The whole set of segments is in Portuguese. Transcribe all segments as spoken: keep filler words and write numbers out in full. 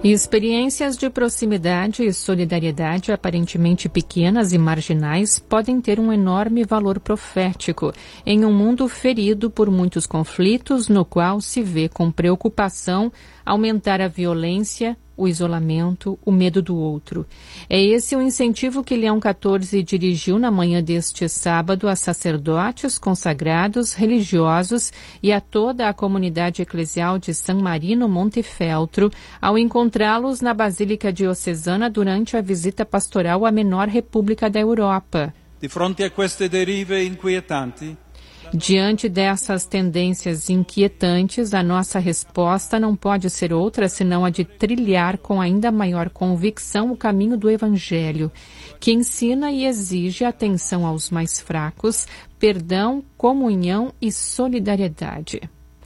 Experiências de proximidade e solidariedade aparentemente pequenas e marginais podem ter um enorme valor profético em um mundo ferido por muitos conflitos, no qual se vê com preocupação aumentar a violência, o isolamento, o medo do outro. É esse o incentivo que Leão quatorze dirigiu na manhã deste sábado a sacerdotes, consagrados, religiosos e a toda a comunidade eclesial de San Marino Montefeltro, ao encontrá-los na Basílica Diocesana durante a visita pastoral à menor república da Europa. Di fronte a queste derive inquietanti, Diante dessas tendências inquietantes, a nossa resposta não pode ser outra senão a de trilhar com ainda maior convicção o caminho do Evangelho, que ensina e exige atenção aos mais fracos, perdão, comunhão e solidariedade.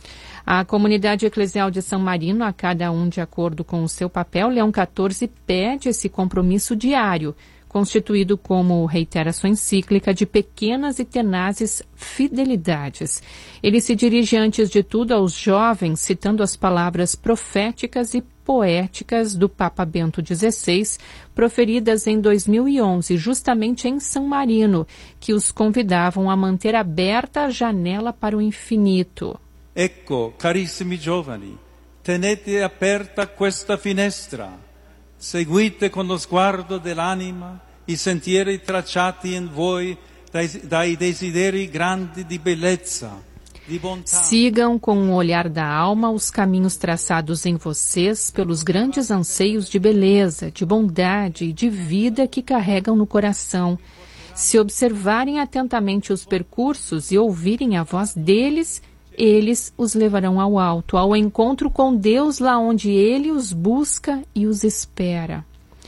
A comunidade eclesial de San Marino, a cada um de acordo com o seu papel, Leão quatorze pede esse compromisso diário, constituído, como reitera sua encíclica, de pequenas e tenazes fidelidades. Ele se dirige, antes de tudo, aos jovens, citando as palavras proféticas e poéticas do Papa Bento dezesseis, proferidas em dois mil e onze, justamente em San Marino, que os convidavam a manter aberta a janela para o infinito. Ecco, carissimi giovani, tenete aperta questa finestra. Seguite con lo sguardo dell'anima i sentieri tracciati in voi dai, dai desideri grandi di bellezza, di bontà. Sigam com o olhar da alma os caminhos traçados em vocês pelos grandes anseios de beleza, de bondade e de vida que carregam no coração. Se observarem atentamente os percursos e ouvirem a voz deles, eles os levarão ao alto, ao encontro com Deus, lá onde Ele os busca e os espera.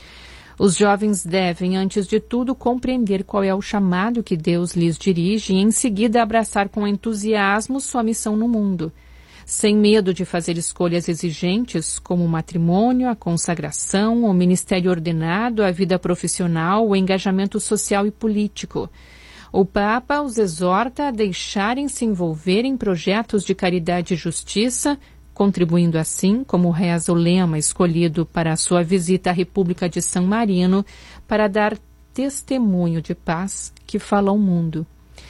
Os jovens devem, antes de tudo, compreender qual é o chamado que Deus lhes dirige e, em seguida, abraçar com entusiasmo sua missão no mundo, sem medo de fazer escolhas exigentes, como o matrimônio, a consagração, o ministério ordenado, a vida profissional, o engajamento social e político. O Papa os exorta a deixarem-se envolver em projetos de caridade e justiça, contribuindo assim, como reza o lema escolhido para a sua visita à República de San Marino, para dar testemunho de paz que fala ao mundo.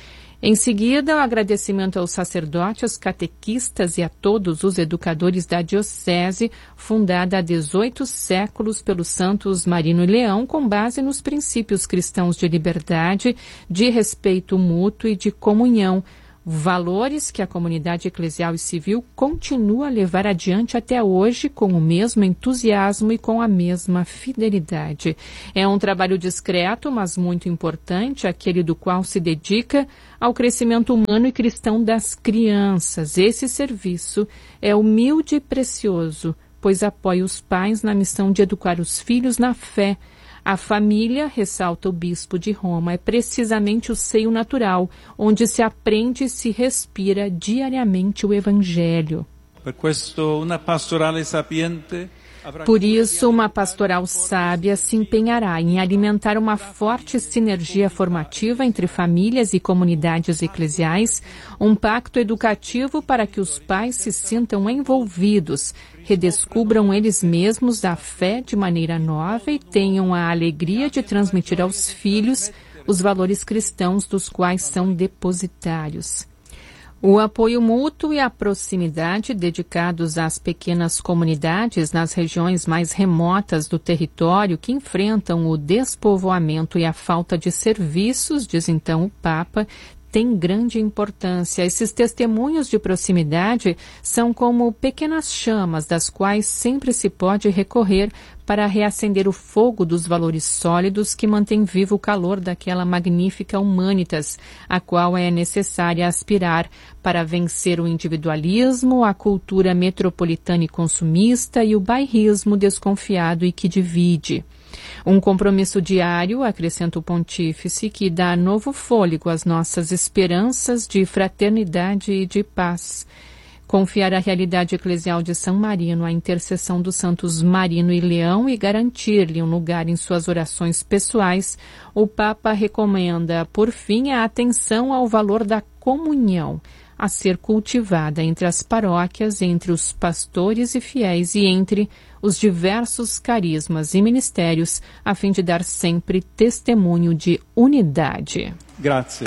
Em seguida, o agradecimento aos sacerdotes, catequistas e a todos os educadores da Diocese, fundada há dezoito séculos pelos santos Marino e Leão, com base nos princípios cristãos de liberdade, de respeito mútuo e de comunhão, valores que a comunidade eclesial e civil continua a levar adiante até hoje com o mesmo entusiasmo e com a mesma fidelidade. É um trabalho discreto, mas muito importante, aquele do qual se dedica ao crescimento humano e cristão das crianças. Esse serviço é humilde e precioso, pois apoia os pais na missão de educar os filhos na fé. A família, ressalta o bispo de Roma, é precisamente o seio natural, onde se aprende e se respira diariamente o Evangelho. Per questo una pastorale sapiente Por isso, uma pastoral sábia se empenhará em alimentar uma forte sinergia formativa entre famílias e comunidades eclesiais, um pacto educativo para que os pais se sintam envolvidos, redescubram eles mesmos a fé de maneira nova e tenham a alegria de transmitir aos filhos os valores cristãos dos quais são depositários. O apoio mútuo e a proximidade dedicados às pequenas comunidades nas regiões mais remotas do território que enfrentam o despovoamento e a falta de serviços, diz então o Papa, tem grande importância. Esses testemunhos de proximidade são como pequenas chamas das quais sempre se pode recorrer para reacender o fogo dos valores sólidos que mantém vivo o calor daquela magnífica humanitas, a qual é necessária aspirar para vencer o individualismo, a cultura metropolitana e consumista e o bairrismo desconfiado e que divide. Um compromisso diário, acrescenta o pontífice, que dá novo fôlego às nossas esperanças de fraternidade e de paz. Confiar a realidade eclesial de San Marino à intercessão dos santos Marino e Leão e garantir-lhe um lugar em suas orações pessoais, o Papa recomenda, por fim, a atenção ao valor da comunhão, a ser cultivada entre as paróquias, entre os pastores e fiéis e entre os diversos carismas e ministérios, a fim de dar sempre testemunho de unidade. Grazie.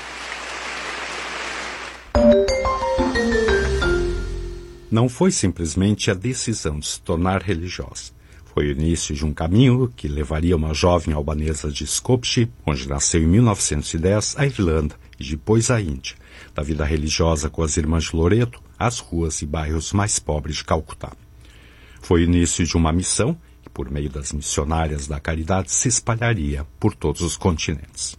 Não foi simplesmente a decisão de se tornar religiosa. Foi o início de um caminho que levaria uma jovem albanesa de Skopje, onde nasceu em mil novecentos e dez, à Irlanda e depois à Índia, da vida religiosa com as Irmãs de Loreto, às ruas e bairros mais pobres de Calcutá. Foi o início de uma missão que, por meio das missionárias da caridade, se espalharia por todos os continentes.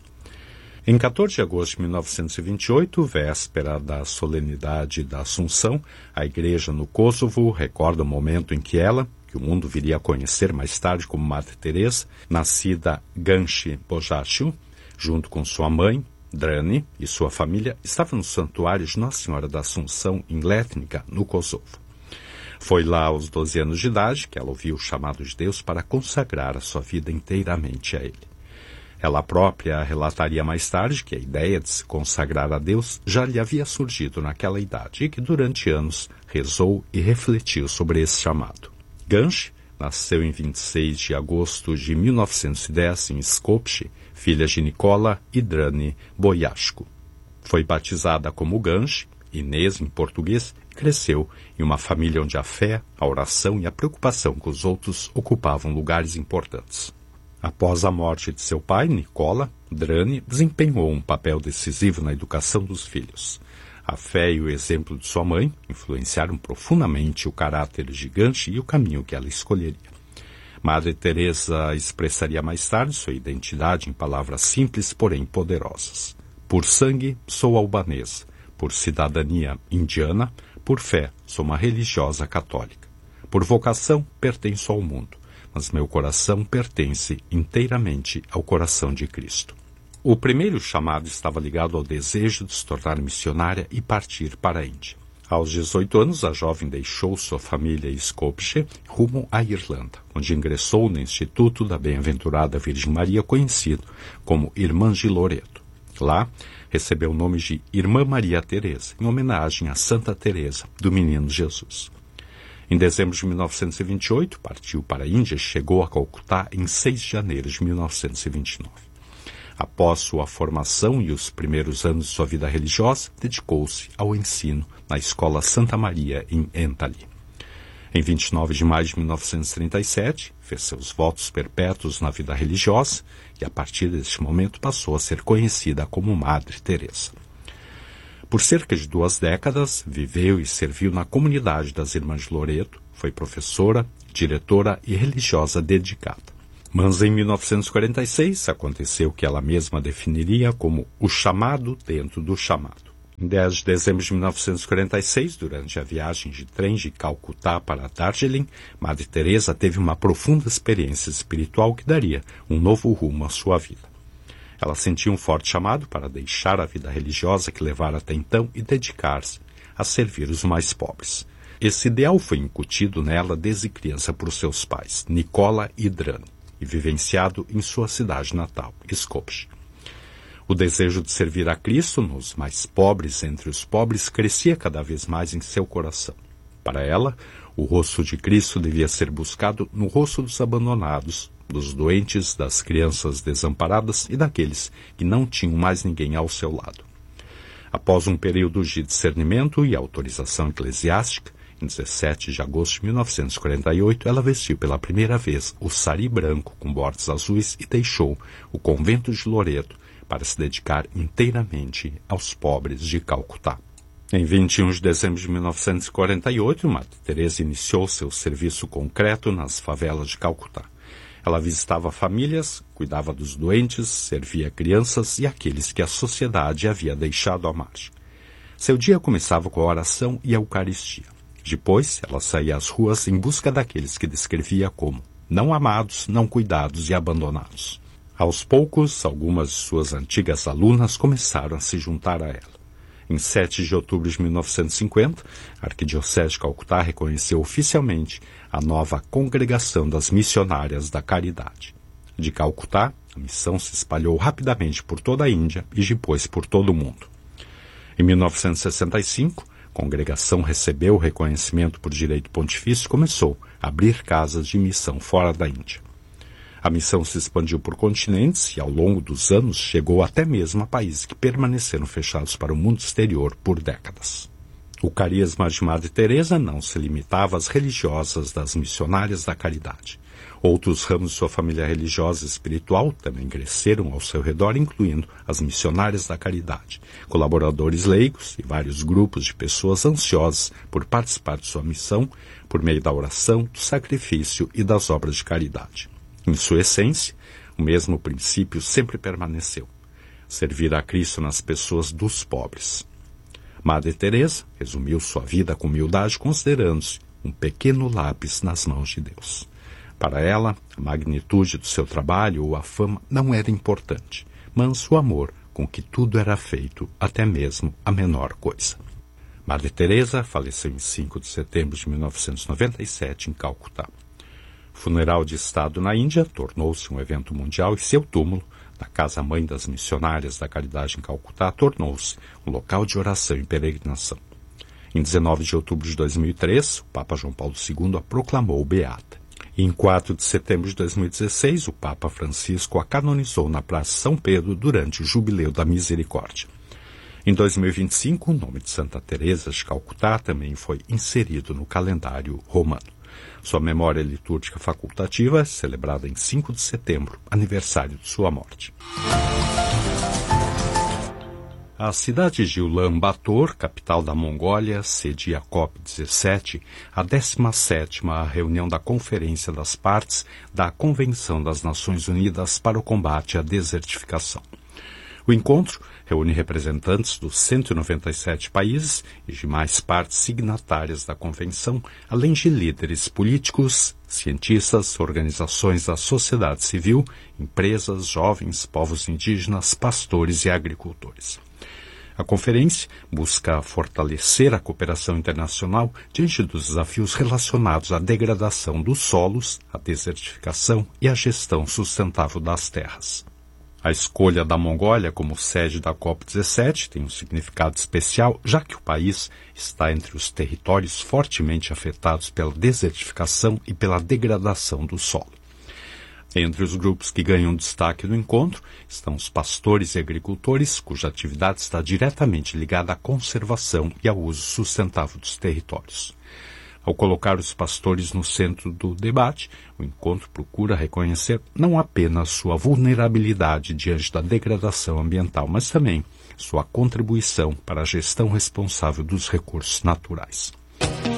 Em quatorze de agosto de mil novecentos e vinte e oito, véspera da solenidade da Assunção, a Igreja no Kosovo recorda o momento em que ela, que o mundo viria a conhecer mais tarde como Madre Teresa, nascida Ganshi Bojaciu, junto com sua mãe, Drani, e sua família, estava no santuário de Nossa Senhora da Assunção, em Letnica, no Kosovo. Foi lá aos doze anos de idade que ela ouviu o chamado de Deus para consagrar a sua vida inteiramente a Ele. Ela própria relataria mais tarde que a ideia de se consagrar a Deus já lhe havia surgido naquela idade e que durante anos rezou e refletiu sobre esse chamado. Ganshi nasceu em vinte e seis de agosto de mil novecentos e dez em Skopje, filha de Nicola e Drani Bojaciu. Foi batizada como Ganshi, Inês em português, e cresceu em uma família onde a fé, a oração e a preocupação com os outros ocupavam lugares importantes. Após a morte de seu pai, Nicola, Drani desempenhou um papel decisivo na educação dos filhos. A fé e o exemplo de sua mãe influenciaram profundamente o caráter de Ganshi e o caminho que ela escolheria. Madre Teresa expressaria mais tarde sua identidade em palavras simples, porém poderosas. Por sangue, sou albanesa. Por cidadania, indiana. Por fé, sou uma religiosa católica. Por vocação, pertenço ao mundo. Mas meu coração pertence inteiramente ao coração de Cristo. O primeiro chamado estava ligado ao desejo de se tornar missionária e partir para a Índia. Aos dezoito anos, a jovem deixou sua família em Skopje rumo à Irlanda, onde ingressou no Instituto da Bem-aventurada Virgem Maria, conhecido como Irmãs de Loreto. Lá, recebeu o nome de Irmã Maria Teresa, em homenagem a Santa Teresa do Menino Jesus. Em dezembro de mil novecentos e vinte e oito, partiu para a Índia e chegou a Calcutá em seis de janeiro de mil novecentos e vinte e nove. Após sua formação e os primeiros anos de sua vida religiosa, dedicou-se ao ensino na Escola Santa Maria, em Entali. Em vinte e nove de maio de mil novecentos e trinta e sete, fez seus votos perpétuos na vida religiosa e, a partir deste momento, passou a ser conhecida como Madre Teresa. Por cerca de duas décadas, viveu e serviu na comunidade das Irmãs de Loreto, foi professora, diretora e religiosa dedicada. Mas em mil novecentos e quarenta e seis aconteceu o que ela mesma definiria como o chamado dentro do chamado. Em dez de dezembro de mil novecentos e quarenta e seis, durante a viagem de trem de Calcutá para Darjeeling, Madre Teresa teve uma profunda experiência espiritual que daria um novo rumo à sua vida. Ela sentiu um forte chamado para deixar a vida religiosa que levara até então e dedicar-se a servir os mais pobres. Esse ideal foi incutido nela desde criança por seus pais, Nicola e Drani, e vivenciado em sua cidade natal, Skopje. O desejo de servir a Cristo nos mais pobres entre os pobres crescia cada vez mais em seu coração. Para ela, o rosto de Cristo devia ser buscado no rosto dos abandonados, dos doentes, das crianças desamparadas e daqueles que não tinham mais ninguém ao seu lado. Após um período de discernimento e autorização eclesiástica, em dezessete de agosto de mil novecentos e quarenta e oito, ela vestiu pela primeira vez o sari branco com bordas azuis e deixou o convento de Loreto para se dedicar inteiramente aos pobres de Calcutá. Em vinte e um de dezembro de mil novecentos e quarenta e oito, Madre Teresa iniciou seu serviço concreto nas favelas de Calcutá. Ela visitava famílias, cuidava dos doentes, servia crianças e aqueles que a sociedade havia deixado à margem. Seu dia começava com a oração e a Eucaristia. Depois, ela saía às ruas em busca daqueles que descrevia como não amados, não cuidados e abandonados. Aos poucos, algumas de suas antigas alunas começaram a se juntar a ela. Em sete de outubro de mil novecentos e cinquenta, a Arquidiocese de Calcutá reconheceu oficialmente a nova Congregação das Missionárias da Caridade. De Calcutá, a missão se espalhou rapidamente por toda a Índia e depois por todo o mundo. Em mil novecentos e sessenta e cinco, A congregação recebeu o reconhecimento por direito pontifício e começou a abrir casas de missão fora da Índia. A missão se expandiu por continentes e, ao longo dos anos, chegou até mesmo a países que permaneceram fechados para o mundo exterior por décadas. O carisma de Madre Teresa não se limitava às religiosas das missionárias da caridade. Outros ramos de sua família religiosa e espiritual também cresceram ao seu redor, incluindo as missionárias da caridade, colaboradores leigos e vários grupos de pessoas ansiosas por participar de sua missão por meio da oração, do sacrifício e das obras de caridade. Em sua essência, o mesmo princípio sempre permaneceu: servir a Cristo nas pessoas dos pobres. Madre Teresa resumiu sua vida com humildade, considerando-se um pequeno lápis nas mãos de Deus. Para ela, a magnitude do seu trabalho ou a fama não era importante, mas o amor com que tudo era feito, até mesmo a menor coisa. Madre Teresa faleceu em cinco de setembro de mil novecentos e noventa e sete em Calcutá. O funeral de Estado na Índia tornou-se um evento mundial e seu túmulo, na Casa-Mãe das Missionárias da Caridade em Calcutá, tornou-se um local de oração e peregrinação. Em dezenove de outubro de dois mil e três, o Papa João Paulo segundo a proclamou beata. E em quatro de setembro de dois mil e dezesseis, o Papa Francisco a canonizou na Praça São Pedro durante o Jubileu da Misericórdia. Em dois mil e vinte e cinco, o nome de Santa Teresa de Calcutá também foi inserido no calendário romano. Sua memória litúrgica facultativa é celebrada em cinco de setembro, aniversário de sua morte. A cidade de Ulaanbaatar, capital da Mongólia, cedia a COP dezessete, a décima sétima reunião da Conferência das Partes da Convenção das Nações Unidas para o Combate à Desertificação. O encontro reúne representantes dos cento e noventa e sete países e demais partes signatárias da Convenção, além de líderes políticos, cientistas, organizações da sociedade civil, empresas, jovens, povos indígenas, pastores e agricultores. A conferência busca fortalecer a cooperação internacional diante dos desafios relacionados à degradação dos solos, à desertificação e à gestão sustentável das terras. A escolha da Mongólia como sede da COP dezessete tem um significado especial, já que o país está entre os territórios fortemente afetados pela desertificação e pela degradação do solo. Entre os grupos que ganham destaque no encontro estão os pastores e agricultores, cuja atividade está diretamente ligada à conservação e ao uso sustentável dos territórios. Ao colocar os pastores no centro do debate, o encontro procura reconhecer não apenas sua vulnerabilidade diante da degradação ambiental, mas também sua contribuição para a gestão responsável dos recursos naturais.